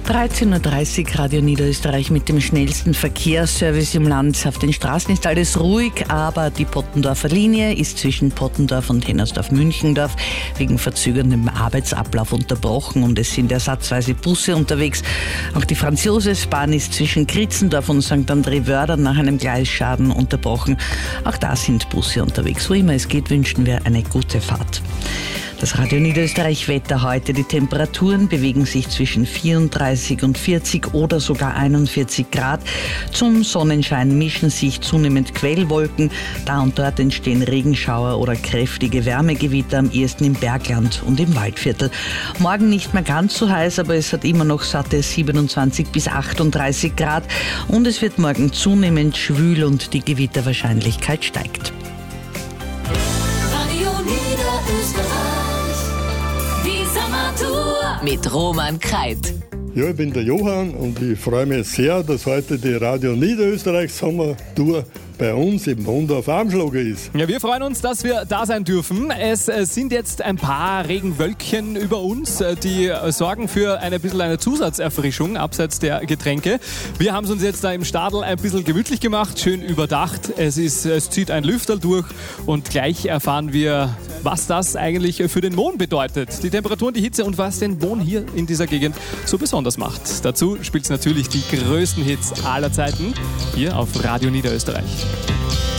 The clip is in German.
13.30 Uhr, Radio Niederösterreich mit dem schnellsten Verkehrsservice im Land. Auf den Straßen ist alles ruhig, aber die Pottendorfer Linie ist zwischen Pottendorf und Hennersdorf-Münchendorf wegen verzögerndem Arbeitsablauf unterbrochen und es sind ersatzweise Busse unterwegs. Auch die Franz-Josefs-Bahn ist zwischen Kritzendorf und St. André-Wördern nach einem Gleisschaden unterbrochen. Auch da sind Busse unterwegs. Wo immer es geht, wünschen wir eine gute Fahrt. Das Radio Niederösterreich Wetter heute. Die Temperaturen bewegen sich zwischen 34 und 40 oder sogar 41 Grad. Zum Sonnenschein mischen sich zunehmend Quellwolken. Da und dort entstehen Regenschauer oder kräftige Wärmegewitter, am ehesten im Bergland und im Waldviertel. Morgen nicht mehr ganz so heiß, aber es hat immer noch satte 27 bis 38 Grad. Und es wird morgen zunehmend schwül und die Gewitterwahrscheinlichkeit steigt. Mit Roman Kreit. Ja, ich bin der Johann und ich freue mich sehr, dass heute die Radio Niederösterreich Sommertour bei uns im Mondorf-Amschlager ist. Ja, wir freuen uns, dass wir da sein dürfen. Es sind jetzt ein paar Regenwölkchen über uns, die sorgen für ein bisschen eine Zusatzerfrischung abseits der Getränke. Wir haben es uns jetzt da im Stadl ein bisschen gemütlich gemacht, schön überdacht. Es zieht ein Lüfterl durch und gleich erfahren wir, was das eigentlich für den Mond bedeutet. Die Temperaturen, die Hitze und was den Mond hier in dieser Gegend so besonders macht. Dazu spielt es natürlich die größten Hits aller Zeiten hier auf Radio Niederösterreich.